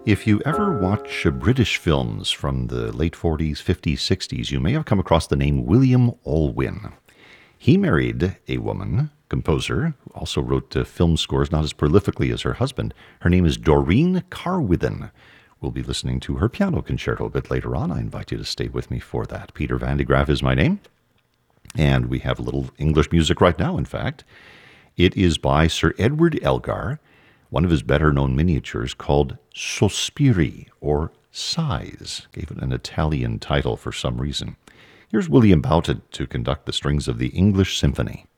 If you ever watch British films from the late 40s, 50s, 60s, you may have come across the name William Olwyn. He married a woman, composer, who also wrote film scores, not as prolifically as her husband. Her name is Doreen Carwithen. We'll be listening to her piano concerto a bit later on. I invite you to stay with me for that. Peter Van de Graaff is my name, and we have a little English music right now, in fact. It is by Sir Edward Elgar, one of his better-known miniatures called Sospiri, or Sighs. Gave it an Italian title for some reason. Here's William Boughton to conduct the strings of the English Symphony.